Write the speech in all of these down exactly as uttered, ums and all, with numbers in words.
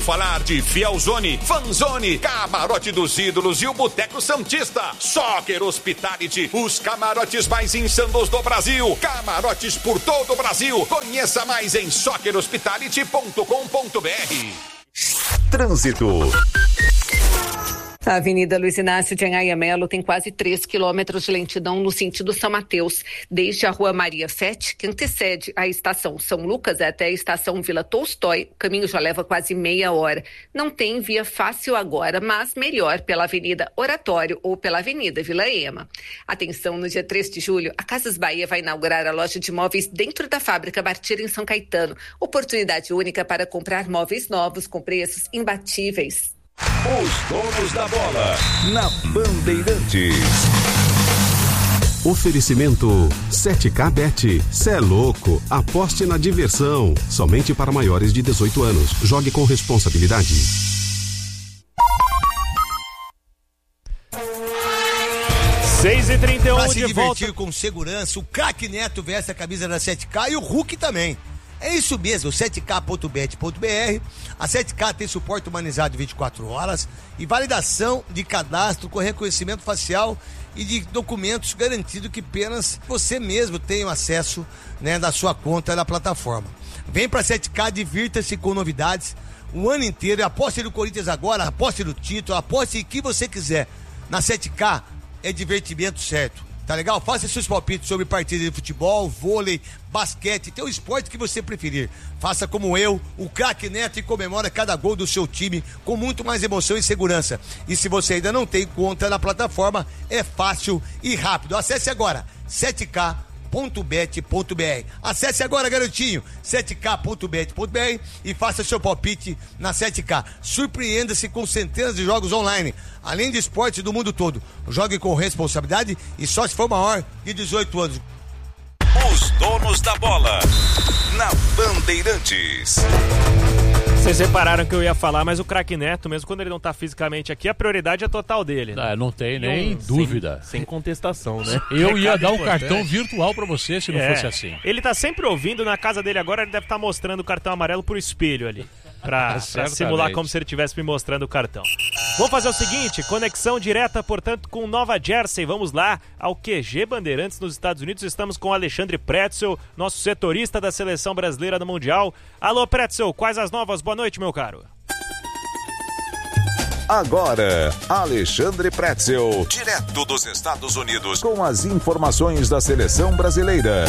Falar de Fielzone, Fanzone, Camarote dos Ídolos e o Boteco Santista. Soccer Hospitality, os camarotes mais insanos do Brasil. Camarotes por todo o Brasil. Conheça mais em soccer hospitality ponto com ponto b r. Trânsito. A Avenida Luiz Inácio de Anhaia Melo tem quase três quilômetros de lentidão no sentido São Mateus, desde a Rua Maria Fete, que antecede a estação São Lucas até a estação Vila Tolstói. O caminho já leva quase meia hora. Não tem via fácil agora, mas melhor pela Avenida Oratório ou pela Avenida Vila Ema. Atenção, no dia três de julho, a Casas Bahia vai inaugurar a loja de móveis dentro da fábrica Bartira em São Caetano. Oportunidade única para comprar móveis novos com preços imbatíveis. Os donos da bola, na Bandeirantes. Oferecimento sete K Bet. Cê é louco, aposte na diversão. Somente para maiores de dezoito anos. Jogue com responsabilidade. seis e trinta e um pra se de divertir volta. Com segurança, o craque Neto veste a camisa da sete K e o Hulk também. É isso mesmo, sete K ponto bet ponto b r. A sete K tem suporte humanizado de vinte e quatro horas e validação de cadastro com reconhecimento facial e de documentos garantido que apenas você mesmo tem acesso, né, da sua conta na plataforma. Vem pra sete K, divirta-se com novidades o ano inteiro. Aposte no Corinthians agora, aposte no título, aposte em que você quiser. Na sete K é divertimento certo. Tá legal? Faça seus palpites sobre partidas de futebol, vôlei, basquete, teu esporte que você preferir. Faça como eu, o craque Neto, e comemora cada gol do seu time com muito mais emoção e segurança. E se você ainda não tem conta na plataforma, é fácil e rápido. Acesse agora sete K ponto bet ponto b r. Acesse agora, garotinho, sete K ponto bet ponto b r e faça seu palpite na sete K. Surpreenda-se com centenas de jogos online, além de esportes do mundo todo. Jogue com responsabilidade e só se for maior de dezoito anos. Os donos da bola, na Bandeirantes. Vocês repararam que eu ia falar, mas o craque Neto, mesmo quando ele não tá fisicamente aqui, a prioridade é total dele. Né? Ah, não tem nem não, dúvida. Sem, sem contestação, né? Eu ia dar um importante. cartão virtual pra você se não é, fosse assim. Ele tá sempre ouvindo, na casa dele agora, ele deve estar tá mostrando o cartão amarelo pro espelho ali. Pra, pra simular como se ele estivesse me mostrando o cartão. Vamos fazer o seguinte, conexão direta, portanto, com Nova Jersey. Vamos lá ao Q G Bandeirantes nos Estados Unidos. Estamos com Alexandre Pretzel, nosso setorista da Seleção Brasileira no Mundial. Alô, Pretzel, quais as novas? Boa noite, meu caro. Agora, Alexandre Pretzel, direto dos Estados Unidos, com as informações da Seleção Brasileira.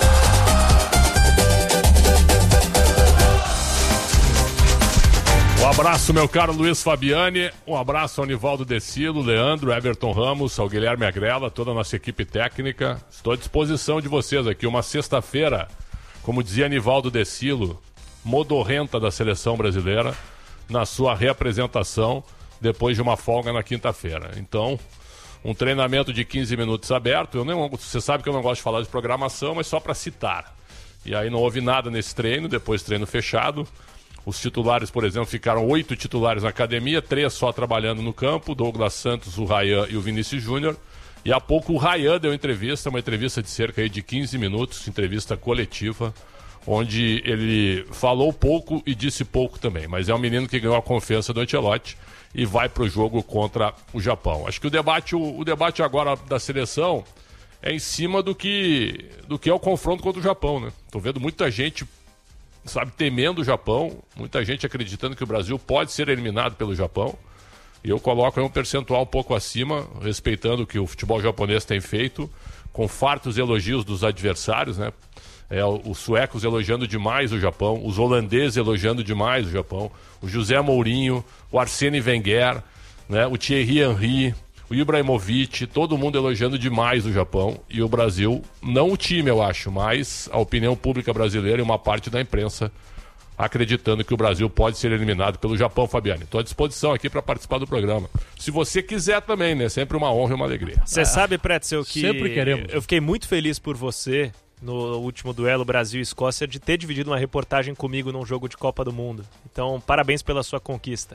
Um abraço, meu caro Luiz Fabiani, um abraço ao Nivaldo Decilo, Leandro, Everton Ramos, ao Guilherme Agrela, toda a nossa equipe técnica. Estou à disposição de vocês aqui, uma sexta-feira, como dizia Nivaldo Decilo, modorrenta da Seleção Brasileira, na sua reapresentação, depois de uma folga na quinta-feira. Então, um treinamento de quinze minutos aberto, eu nem, você sabe que eu não gosto de falar de programação, mas só para citar. E aí não houve nada nesse treino, depois treino fechado. Os titulares, por exemplo, ficaram oito titulares na academia, três só trabalhando no campo, Douglas Santos, o Ryan e o Vinícius Júnior. E há pouco o Ryan deu entrevista, uma entrevista de cerca de quinze minutos, entrevista coletiva, onde ele falou pouco e disse pouco também. Mas é um menino que ganhou a confiança do Ancelotti e vai para o jogo contra o Japão. Acho que o debate, o, o debate agora da seleção é em cima do que, do que é o confronto contra o Japão, né? Tô vendo muita gente, sabe, temendo o Japão, muita gente acreditando que o Brasil pode ser eliminado pelo Japão, e eu coloco aí um percentual um pouco acima, respeitando o que o futebol japonês tem feito, com fartos elogios dos adversários, né? É, os suecos elogiando demais o Japão, os holandeses elogiando demais o Japão, o José Mourinho, o Arsene Wenger, né? O Thierry Henry, o Ibrahimovic, todo mundo elogiando demais o Japão, e o Brasil, não o time eu acho, mas a opinião pública brasileira e uma parte da imprensa acreditando que o Brasil pode ser eliminado pelo Japão, Fabiane. Estou à disposição aqui para participar do programa. Se você quiser também, né? Sempre uma honra e uma alegria. Você é. sabe, Pretzel, que sempre queremos. Eu fiquei muito feliz por você no último duelo Brasil e Escócia de ter dividido uma reportagem comigo num jogo de Copa do Mundo. Então, parabéns pela sua conquista.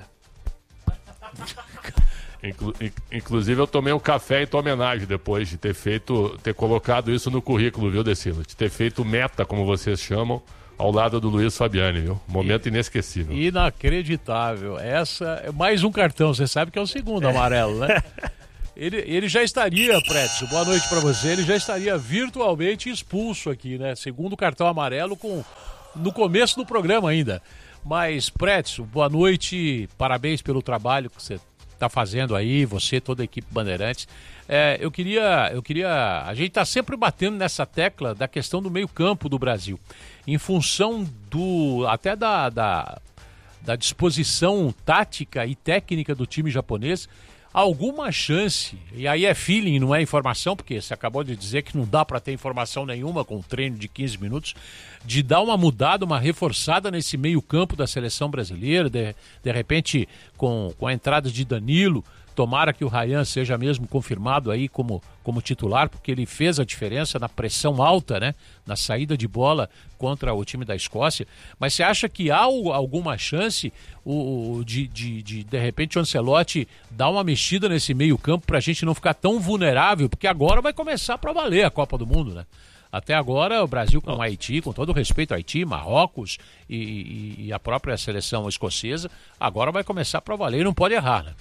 Inclu- inclusive eu tomei um café em tua homenagem depois de ter feito, ter colocado isso no currículo, viu, Decilo? De ter feito meta, como vocês chamam, ao lado do Luiz Fabiani, viu? Momento inesquecível. Inacreditável. Essa é mais um cartão, você sabe que é o segundo amarelo, né? Ele, ele já estaria, Pretzel, boa noite pra você, ele já estaria virtualmente expulso aqui, né? Segundo cartão amarelo com, no começo do programa ainda. Mas, Pretzel, boa noite, parabéns pelo trabalho que você está fazendo aí, você, toda a equipe Bandeirantes. É, eu queria, eu queria, a gente está sempre batendo nessa tecla da questão do meio campo do Brasil, em função do, até da, da, da disposição tática e técnica do time japonês. Alguma chance, e aí é feeling, não é informação, porque você acabou de dizer que não dá para ter informação nenhuma com um treino de quinze minutos, de dar uma mudada, uma reforçada nesse meio campo da seleção brasileira, de, de repente com, com a entrada de Danilo, tomara que o Ryan seja mesmo confirmado aí como, como titular, porque ele fez a diferença na pressão alta, né, na saída de bola contra o time da Escócia. Mas você acha que há alguma chance o, de, de, de, de repente, o Ancelotti dar uma mexida nesse meio campo para a gente não ficar tão vulnerável? Porque agora vai começar para valer a Copa do Mundo, né? Até agora o Brasil com o Haiti, com todo o respeito ao Haiti, Marrocos e, e, e a própria seleção escocesa, agora vai começar para valer e não pode errar, né?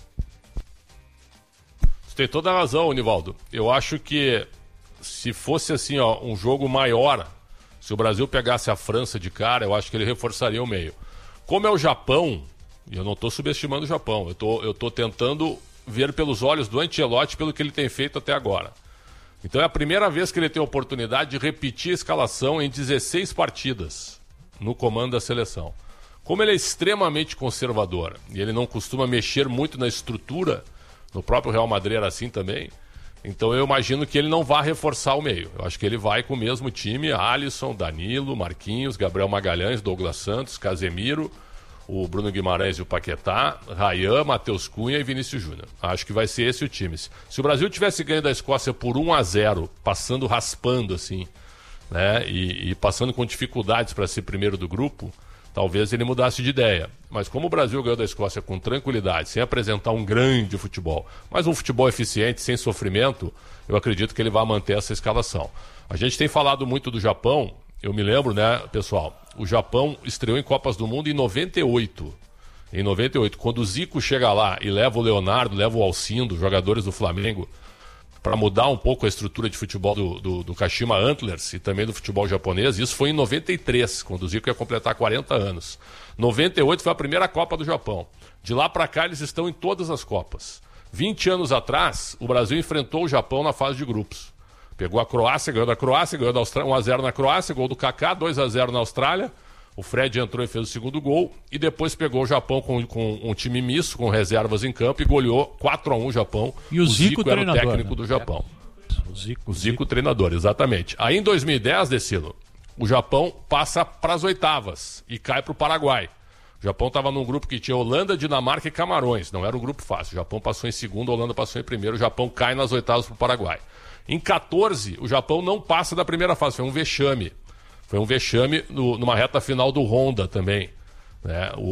Tem toda a razão, Nivaldo. Eu acho que se fosse assim, ó, um jogo maior, se o Brasil pegasse a França de cara, eu acho que ele reforçaria o meio. Como é o Japão, e eu não estou subestimando o Japão, eu tô, eu tô tentando ver pelos olhos do Ancelotti pelo que ele tem feito até agora. Então é a primeira vez que ele tem a oportunidade de repetir a escalação em dezesseis partidas no comando da seleção. Como ele é extremamente conservador e ele não costuma mexer muito na estrutura, no próprio Real Madrid era assim também, então eu imagino que ele não vai reforçar o meio. Eu acho que ele vai com o mesmo time, Alisson, Danilo, Marquinhos, Gabriel Magalhães, Douglas Santos, Casemiro, o Bruno Guimarães e o Paquetá, Ryan, Matheus Cunha e Vinícius Júnior. Acho que vai ser esse o time. Se o Brasil tivesse ganho da Escócia por um a zero, passando raspando assim, né, e, e passando com dificuldades para ser primeiro do grupo, talvez ele mudasse de ideia. Mas como o Brasil ganhou da Escócia com tranquilidade, sem apresentar um grande futebol, mas um futebol eficiente, sem sofrimento, eu acredito que ele vai manter essa escalação. A gente tem falado muito do Japão, eu me lembro, né, pessoal, o Japão estreou em Copas do Mundo em noventa e oito. Em noventa e oito, quando o Zico chega lá e leva o Leonardo, leva o Alcindo, jogadores do Flamengo, para mudar um pouco a estrutura de futebol do, do, do Kashima Antlers e também do futebol japonês. Isso foi em noventa e três, quando o Zico ia completar quarenta anos. noventa e oito foi a primeira Copa do Japão. De lá para cá eles estão em todas as Copas. vinte anos atrás, o Brasil enfrentou o Japão na fase de grupos. Pegou a Croácia, ganhou da Croácia, ganhou da Austrália, um a zero na Croácia, gol do Kaká, dois a zero na Austrália. O Fred entrou e fez o segundo gol. E depois pegou o Japão com, com um time misto, com reservas em campo, e goleou quatro a um o Japão. E o, o Zico, Zico era o técnico né? do Japão. É. O Zico, o Zico, Zico treinador, exatamente. Aí em dois mil e dez, Decilo, o Japão passa para as oitavas e cai para o Paraguai. O Japão estava num grupo que tinha Holanda, Dinamarca e Camarões. Não era um grupo fácil. O Japão passou em segundo, a Holanda passou em primeiro. O Japão cai nas oitavas para o Paraguai. Em quatorze, o Japão não passa da primeira fase. Foi um vexame. Foi um vexame no, numa reta final do Honda também. Né? O,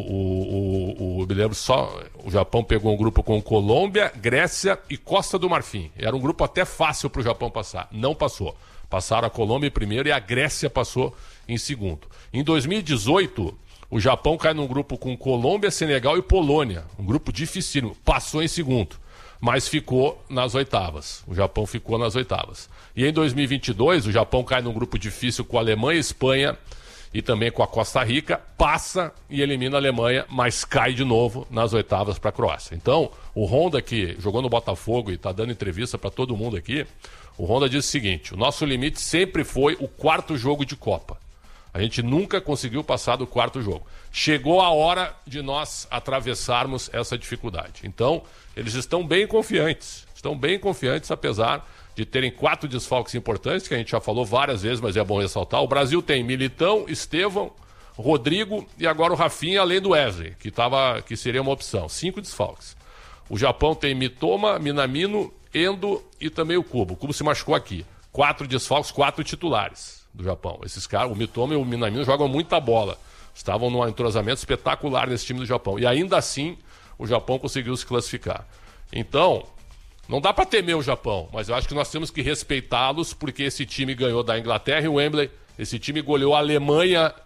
o, o, o, me lembro só, o Japão pegou um grupo com Colômbia, Grécia e Costa do Marfim. Era um grupo até fácil para o Japão passar. Não passou. Passaram a Colômbia em primeiro e a Grécia passou em segundo. Em dois mil e dezoito, o Japão cai num grupo com Colômbia, Senegal e Polônia. Um grupo dificílimo. Passou em segundo, mas ficou nas oitavas. O Japão ficou nas oitavas. E em dois mil e vinte e dois, o Japão cai num grupo difícil com a Alemanha, Espanha e também com a Costa Rica, passa e elimina a Alemanha, mas cai de novo nas oitavas para a Croácia. Então, o Honda, que jogou no Botafogo e está dando entrevista para todo mundo aqui, o Honda diz o seguinte: o nosso limite sempre foi o quarto jogo de Copa. A gente nunca conseguiu passar do quarto jogo. Chegou a hora de nós atravessarmos essa dificuldade. Então, eles estão bem confiantes. Estão bem confiantes, apesar de terem quatro desfalques importantes, que a gente já falou várias vezes, mas é bom ressaltar. O Brasil tem Militão, Estevão, Rodrigo e agora o Rafinha, além do Wesley, que, tava, que seria uma opção. Cinco desfalques. O Japão tem Mitoma, Minamino, Endo e também o Kubo. O Kubo se machucou aqui. Quatro desfalques, quatro titulares do Japão. Esses caras, o Mitoma e o Minamino, jogam muita bola. Estavam num entrosamento espetacular nesse time do Japão. E ainda assim, o Japão conseguiu se classificar. Então, não dá para temer o Japão, mas eu acho que nós temos que respeitá-los, porque esse time ganhou da Inglaterra e o Wembley. Esse time goleou a Alemanha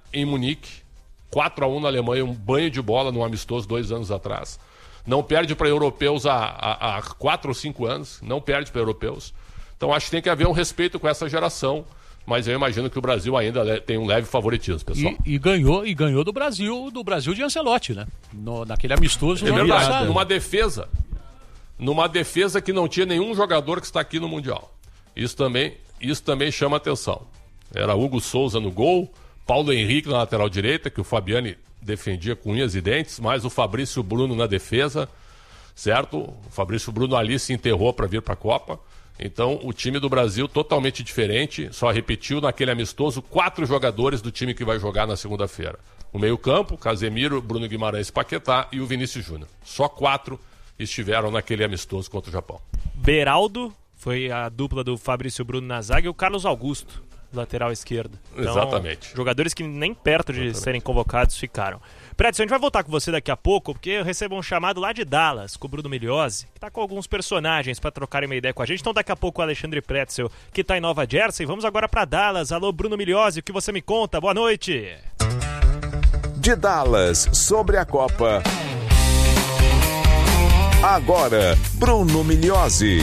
em Munique, quatro a um na Alemanha, um banho de bola no amistoso dois anos atrás. Não perde para europeus há, há, há quatro ou cinco anos, não perde para europeus. Então acho que tem que haver um respeito com essa geração, mas eu imagino que o Brasil ainda tem um leve favoritismo, pessoal. E, e ganhou e ganhou do Brasil, do Brasil de Ancelotti, né? No, naquele amistoso. É verdade, numa defesa, numa defesa que não tinha nenhum jogador que está aqui no Mundial. Isso também, isso também chama atenção. Era Hugo Souza no gol, Paulo Henrique na lateral direita, que o Fabiani defendia com unhas e dentes, mais o Fabrício Bruno na defesa, certo? O Fabrício Bruno ali se enterrou para vir para a Copa. Então, o time do Brasil totalmente diferente, só repetiu naquele amistoso quatro jogadores do time que vai jogar na segunda-feira. O meio-campo, Casemiro, Bruno Guimarães, Paquetá e o Vinícius Júnior. Só quatro estiveram naquele amistoso contra o Japão. Beraldo foi a dupla do Fabrício Bruno na zaga e o Carlos Augusto, lateral esquerdo. Então, exatamente. Jogadores que nem perto de Exatamente. serem convocados ficaram. Prédio, a gente vai voltar com você daqui a pouco, porque eu recebo um chamado lá de Dallas, com o Bruno Migliozzi, que tá com alguns personagens para trocarem uma ideia com a gente. Então daqui a pouco o Alexandre Pretzel, que tá em Nova Jersey. Vamos agora para Dallas. Alô, Bruno Migliozzi, o que você me conta? Boa noite. De Dallas, sobre a Copa. Agora, Bruno Migliozzi.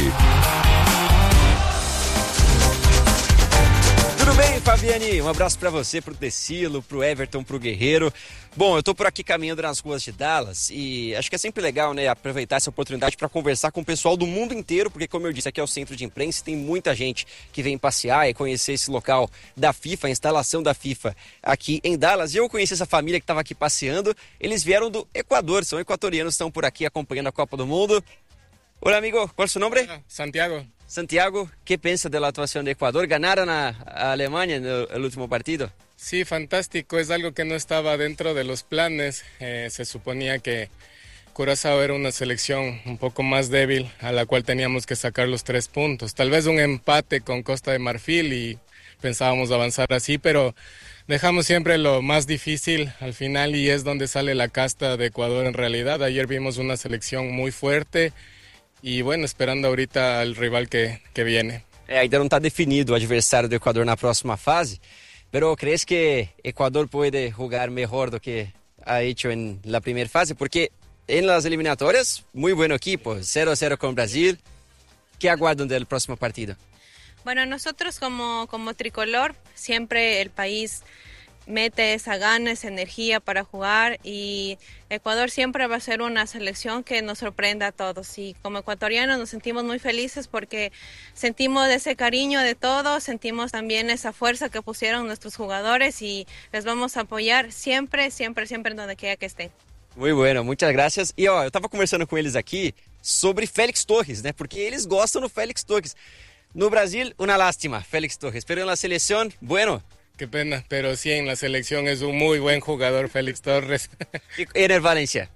Tudo bem, Fabiani? Um abraço pra você, pro Decilo, pro Everton, pro Guerreiro. Bom, eu tô por aqui caminhando nas ruas de Dallas e acho que é sempre legal, né, aproveitar essa oportunidade para conversar com o pessoal do mundo inteiro, porque, como eu disse, aqui é o centro de imprensa e tem muita gente que vem passear e conhecer esse local da FIFA, a instalação da FIFA aqui em Dallas. E eu conheci essa família que estava aqui passeando. Eles vieram do Equador, são equatorianos, estão por aqui acompanhando a Copa do Mundo. Olá, amigo, qual é o seu nome? Santiago. Santiago, ¿qué piensa de la actuación de Ecuador? ¿Ganaron a, a Alemania en el, el último partido? Sí, fantástico. Es algo que no estaba dentro de los planes. Eh, se suponía que Curazao era una selección un poco más débil, a la cual teníamos que sacar los tres puntos. Tal vez un empate con Costa de Marfil y pensábamos avanzar así, pero dejamos siempre lo más difícil al final y es donde sale la casta de Ecuador en realidad. Ayer vimos una selección muy fuerte. E, bueno, esperando ahorita al rival que, que viene. É, ainda não está definido o adversário do Equador na próxima fase, pero ¿crees que Ecuador puede jugar mejor do que ha hecho en la primera fase? Porque en las eliminatorias, muy buen equipo, cero a cero con Brasil. ¿Qué aguardan del próximo partido? Bueno, nosotros como, como tricolor, siempre el país mete esa gana, esa energía para jugar y Ecuador siempre va a ser una selección que nos sorprenda a todos y como ecuatorianos nos sentimos muy felices porque sentimos ese cariño de todos, sentimos también esa fuerza que pusieron nuestros jugadores y les vamos a apoyar siempre, siempre, siempre en donde quiera que estén. Muy bueno, muchas gracias. E ó, eu tava conversando com eles aqui sobre Félix Torres, né? Porque eles gostam do Félix Torres. No Brasil, una lástima, Félix Torres, pero en la selección, bueno. Qué pena, pero sí, en la selección es un muy buen jugador Félix Torres. ¿Y en el Valencia?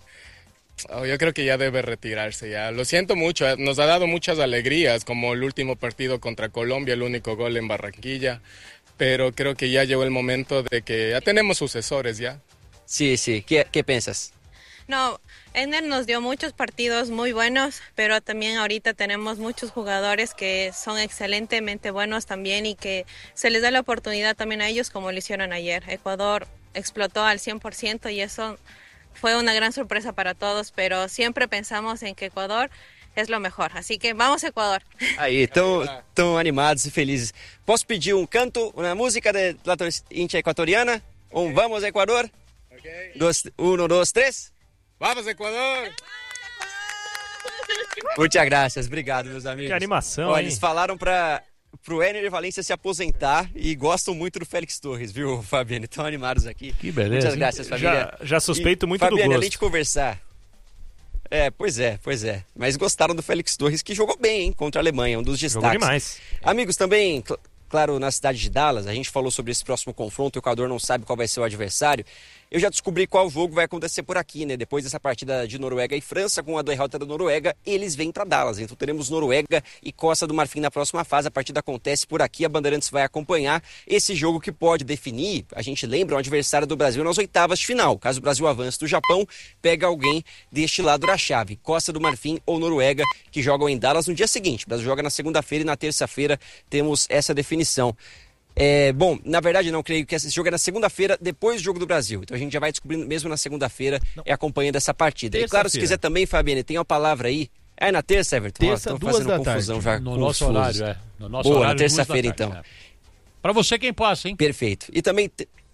Oh, yo creo que ya debe retirarse, ya. Lo siento mucho, nos ha dado muchas alegrías, como el último partido contra Colombia, el único gol en Barranquilla, pero creo que ya llegó el momento de que ya tenemos sucesores, ¿ya? Sí, sí, ¿qué, qué piensas? No, Ender nos dio muchos partidos muy buenos, pero también ahorita tenemos muchos jugadores que son excelentemente buenos también y que se les da la oportunidad también a ellos como lo hicieron ayer. Ecuador explotó al cien por ciento y eso fue una gran sorpresa para todos, pero siempre pensamos en que Ecuador es lo mejor. Así que vamos a Ecuador. Aí, tão, tão animados e felizes. Posso pedir um canto, uma música de la hincha ecuatoriana? Um Vamos Ecuador? Okay. Dos, uno, dos, três. ¡Vamos, Ecuador! Muchas gracias, obrigado, meus amigos. Que animação, Olha, hein? eles falaram para pro Ener Valencia se aposentar e gostam muito do Félix Torres, viu, Fabiano? Estão animados aqui. Que beleza. Muitas graças, família. Já, já suspeito e, muito Fabiano, do gosto. além de conversar... É, pois é, pois é. Mas gostaram do Félix Torres, que jogou bem, hein, contra a Alemanha, um dos destaques. Jogou demais. Amigos, também... Cl- Claro, na cidade de Dallas, a gente falou sobre esse próximo confronto, o Equador não sabe qual vai ser o adversário. Eu já descobri qual jogo vai acontecer por aqui, né? Depois dessa partida de Noruega e França, com a derrota da Noruega, eles vêm para Dallas. Então teremos Noruega e Costa do Marfim na próxima fase. A partida acontece por aqui, a Bandeirantes vai acompanhar esse jogo que pode definir, a gente lembra, um adversário do Brasil nas oitavas de final. Caso o Brasil avance do Japão, pega alguém deste lado da chave, Costa do Marfim ou Noruega, que jogam em Dallas no dia seguinte. O Brasil joga na segunda-feira e na terça-feira temos essa definição. É, bom, na verdade não, creio que esse jogo é na segunda-feira, depois do Jogo do Brasil. Então a gente já vai descobrindo mesmo na segunda-feira, é acompanhando essa partida. E claro, se quiser também, Fabiane, tem uma palavra aí. É na terça, Everton? Terça, Estão duas fazendo da confusão tarde. já. No nosso horário, é. No nosso Boa, horário, na terça-feira então. É. Pra você quem passa, hein? Perfeito. E também... Te...